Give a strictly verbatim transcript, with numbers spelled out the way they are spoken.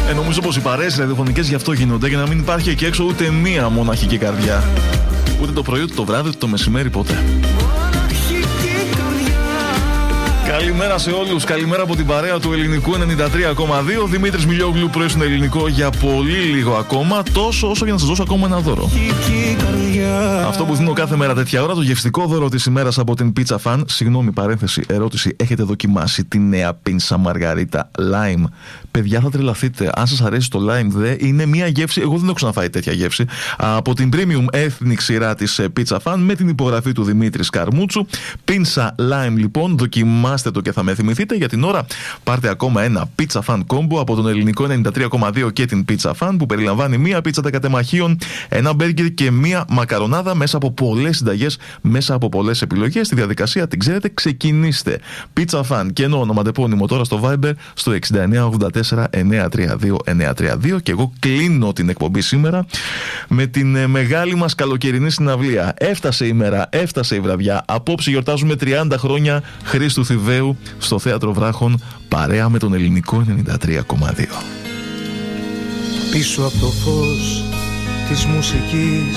Ε, νομίζω πως οι παρέες ραδιοφωνικές γι' αυτό γίνονται, για να μην υπάρχει εκεί έξω ούτε μία μοναχική καρδιά. Ούτε το πρωί, ούτε το βράδυ, ούτε το μεσημέρι, ποτέ. Καλημέρα σε όλους, καλημέρα από την παρέα του Ελληνικού ενενήντα τρία κόμμα δύο. Δημήτρης Μιλιόγλου, πρωί στον Ελληνικό για πολύ λίγο ακόμα, τόσο όσο για να σας δώσω ακόμα ένα δώρο. Αυτό που δίνω κάθε μέρα τέτοια ώρα, το γευστικό δώρο της ημέρας από την Pizza Fan. Συγγνώμη, παρένθεση, ερώτηση, έχετε δοκιμάσει τη νέα πίνσα μαργαρίτα Lime? Παιδιά, θα τρελαθείτε. Αν σας αρέσει το Lime, δε, είναι μια γεύση, εγώ δεν έχω ξαναφάει τέτοια γεύση, από την Premium Ethnic σειρά της Pizza Fan με την υπογραφή του Δημήτρη Σκαρμούτσου. Πίνσα Lime, λοιπόν, δοκιμάστε το και θα με θυμηθείτε. Για την ώρα πάρτε ακόμα ένα Pizza Fan Combo από τον Ελληνικό ενενήντα τρία κόμμα δύο και την Pizza Fan, που περιλαμβάνει μία πίτσα τεκατεμαχίων, ένα μπέργκερ και μία μακαρονάδα μέσα από πολλές συνταγές, μέσα από πολλές επιλογές. Τη διαδικασία την ξέρετε, ξεκινήστε. Pizza Fan και ενώ ονοματεπώνυμο τώρα στο Viber στο εξήντα εννέα ογδόντα τέσσερα εννιακόσια τριάντα δύο εννιακόσια τριάντα δύο, και εγώ κλείνω την εκπομπή σήμερα με την ε, μεγάλη μας καλοκαιρινή συναυλία. Έφτασε η μέρα, έφτασε η βραδιά. Απόψε γιορτάζουμε τριάντα χρόνια Χρήστου Θηβαίου στο Θέατρο Βράχων, παρέα με τον Ελληνικό ενενήντα τρία κόμμα δύο. Πίσω από το φως της μουσικής